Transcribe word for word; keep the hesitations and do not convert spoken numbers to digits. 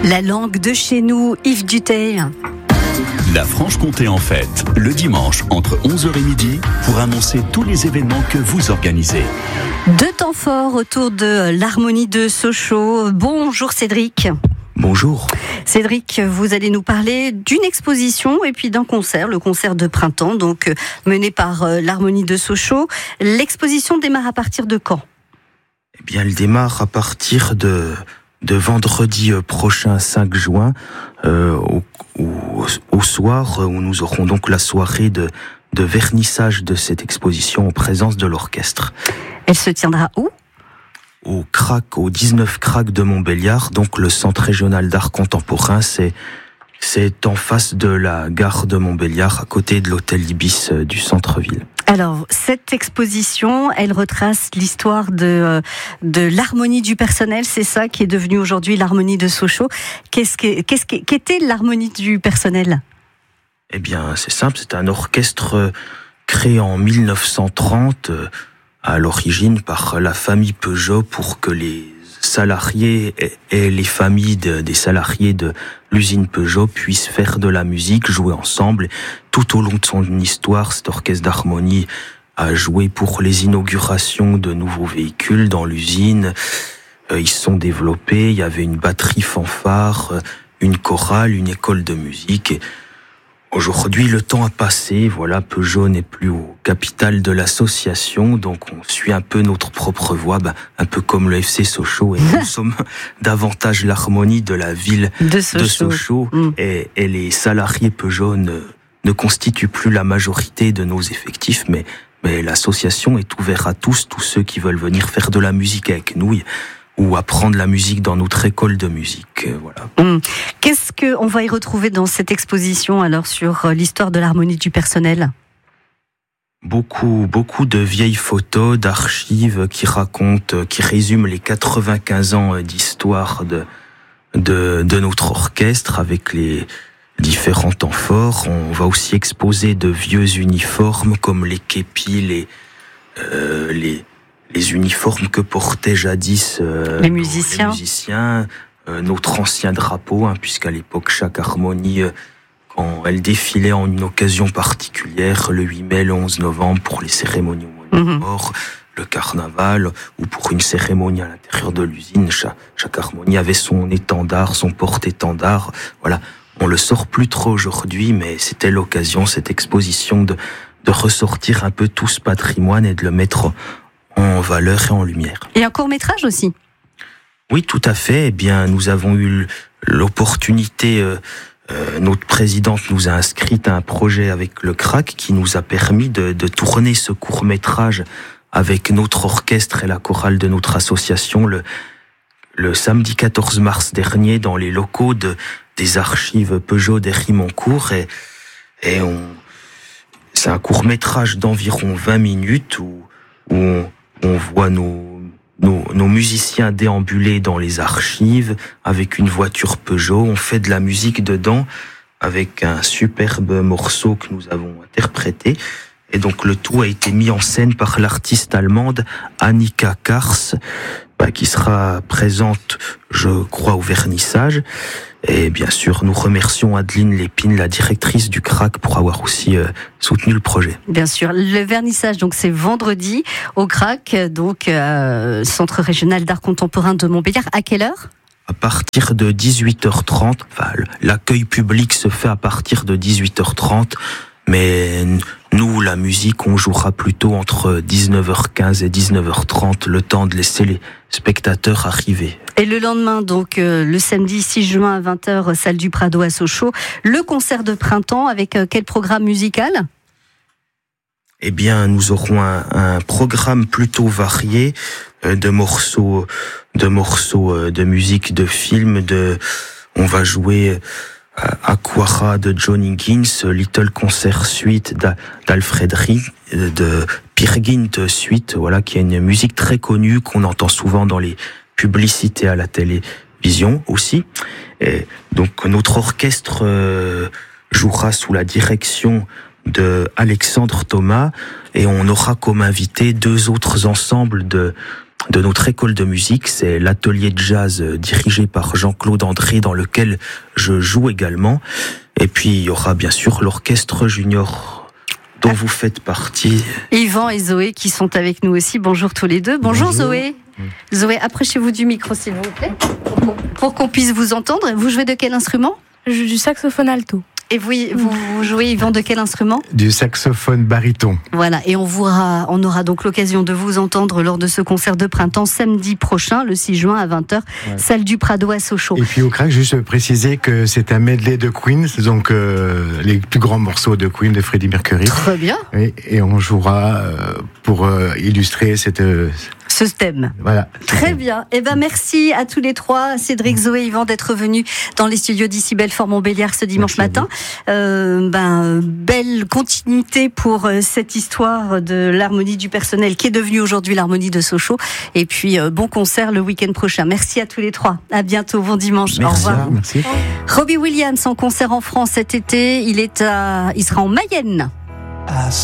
La langue de chez nous, Yves Dutheil. La Franche-Comté en fête, le dimanche entre onze heures et midi, pour annoncer tous les événements que vous organisez. Deux temps forts autour de l'harmonie de Sochaux. Bonjour Cédric. Bonjour. Cédric, vous allez nous parler d'une exposition et puis d'un concert, le concert de printemps, donc mené par l'harmonie de Sochaux. L'exposition démarre à partir de quand ? Eh bien, elle démarre à partir de, de vendredi prochain, cinq juin, euh, au, au, au soir, où nous aurons donc la soirée de, de vernissage de cette exposition en présence de l'orchestre. Elle se tiendra où ? Au C R A C, au dix-neuf C R A C de Montbéliard, donc le Centre régional d'art contemporain, c'est, c'est en face de la gare de Montbéliard, à côté de l'hôtel Ibis du centre-ville. Alors, cette exposition, elle retrace l'histoire de, de l'harmonie du personnel, c'est ça qui est devenu aujourd'hui l'harmonie de Sochaux. Qu'est-ce que, qu'est-ce que, qu'était l'harmonie du personnel ? Eh bien, c'est simple, c'est un orchestre créé en mille neuf cent trente, à l'origine par la famille Peugeot, pour que les salariés et les familles de, des salariés de l'usine Peugeot puissent faire de la musique, jouer ensemble. Tout au long de son histoire, cet orchestre d'harmonie a joué pour les inaugurations de nouveaux véhicules dans l'usine. Euh, ils se sont développés, il y avait une batterie fanfare, une chorale, une école de musique. Et aujourd'hui, le temps a passé, voilà, Peugeot n'est plus au capital de l'association, donc on suit un peu notre propre voie, ben, un peu comme le F C Sochaux, et nous sommes davantage l'harmonie de la ville de Sochaux, de Sochaux mmh. et, et les salariés Peugeot ne, ne constituent plus la majorité de nos effectifs, mais, mais l'association est ouverte à tous, tous ceux qui veulent venir faire de la musique avec nous, ou apprendre la musique dans notre école de musique, voilà. Mmh. Qu'est-ce qu'on va y retrouver dans cette exposition, alors, sur l'histoire de l'harmonie du personnel ? Beaucoup, beaucoup de vieilles photos, d'archives qui racontent, qui résument les quatre-vingt-quinze ans d'histoire de, de, de notre orchestre avec les différents temps forts. On va aussi exposer de vieux uniformes comme les képis, les, euh, les, les uniformes que portaient jadis euh, les musiciens, les musiciens euh, notre ancien drapeau, hein, puisqu'à l'époque chaque harmonie, euh, quand elle défilait en une occasion particulière, le huit mai, le onze novembre, pour les cérémonies au Moyen Port, mmh. le carnaval, ou pour une cérémonie à l'intérieur de l'usine, chaque, chaque harmonie avait son étendard, son porte-étendard. Voilà, on le sort plus trop aujourd'hui, mais c'était l'occasion, cette exposition, de, de ressortir un peu tout ce patrimoine et de le mettre en valeur et en lumière. Et un court-métrage aussi ? Oui, tout à fait. Eh bien, nous avons eu l'opportunité, euh, euh, notre présidente nous a inscrite à un projet avec le C R A C qui nous a permis de, de tourner ce court-métrage avec notre orchestre et la chorale de notre association le, le samedi quatorze mars dernier dans les locaux de, des archives Peugeot d'Héry-Moncourt. Et, et on, c'est un court-métrage d'environ vingt minutes où, où on, on voit nos Nos, nos musiciens déambuler dans les archives avec une voiture Peugeot. On fait de la musique dedans avec un superbe morceau que nous avons interprété. Et donc le tout a été mis en scène par l'artiste allemande Annika Kars, bah, qui sera présente, je crois, au vernissage. Et bien sûr, nous remercions Adeline Lépine, la directrice du C R A C, pour avoir aussi euh, soutenu le projet. Bien sûr, le vernissage, donc c'est vendredi au C R A C, donc euh, Centre régional d'art contemporain de Montbéliard. À quelle heure ? À partir de dix-huit heures trente. Enfin, l'accueil public se fait à partir de dix-huit heures trente, mais nous, la musique, on jouera plutôt entre dix-neuf heures quinze et dix-neuf heures trente, le temps de laisser les spectateurs arriver. Et le lendemain, donc euh, le samedi six juin à vingt heures, salle du Prado à Sochaux, le concert de printemps avec euh, quel programme musical ? Eh bien, nous aurons un, un programme plutôt varié euh, de morceaux, de morceaux euh, de musique, de films. De, on va jouer euh, Aquara de John Higgins, Little Concert Suite d'Alfred Ring, de Peer Gynt Suite, voilà, qui est une musique très connue qu'on entend souvent dans les publicités à la télévision aussi. Et donc notre orchestre euh, jouera sous la direction de Alexandre Thomas, et on aura comme invité deux autres ensembles de de notre école de musique. C'est l'atelier de jazz dirigé par Jean-Claude André, dans lequel je joue également. Et puis il y aura bien sûr l'orchestre junior dont vous faites partie. Yvan et Zoé qui sont avec nous aussi. Bonjour tous les deux. Bonjour, Bonjour. Zoé. Zoé, approchez-vous du micro s'il vous plaît, pour, pour qu'on puisse vous entendre. Vous jouez de quel instrument ? Je joue du saxophone alto. Et vous, vous jouez, Yvan, de quel instrument ? Du saxophone baryton. Voilà, et on, vous aura, on aura donc l'occasion de vous entendre lors de ce concert de printemps samedi prochain, le six juin à vingt heures, ouais. Salle du Prado à Sochaux. Et puis au crack, juste préciser que c'est un medley de Queen, donc euh, les plus grands morceaux de Queen, de Freddie Mercury. Très bien. Et, et on jouera euh, pour euh, illustrer cette... Euh, ce thème. Voilà. Très bien. Eh ben, merci à tous les trois, Cédric, Zoé, Yvan, d'être venus dans les studios d'ici Belfort-Montbéliard ce dimanche merci matin. Euh, ben, belle continuité pour euh, cette histoire de l'harmonie du personnel qui est devenue aujourd'hui l'harmonie de Sochaux. Et puis, euh, bon concert le week-end prochain. Merci à tous les trois. À bientôt. Bon dimanche. Merci. Au revoir. Merci. Robbie Williams en concert en France cet été. Il est à, il sera en Mayenne.